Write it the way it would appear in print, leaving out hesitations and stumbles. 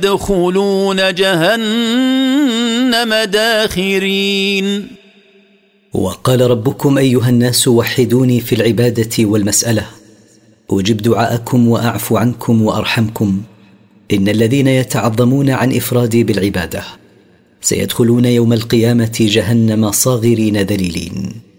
يدخلون جهنم داخرين. وقال ربكم أيها الناس وحدوني في العبادة والمسألة، أجب دعاءكم وأعفو عنكم وأرحمكم. إن الذين يتعظمون عن إفرادي بالعبادة سيدخلون يوم القيامة جهنم صاغرين ذليلين.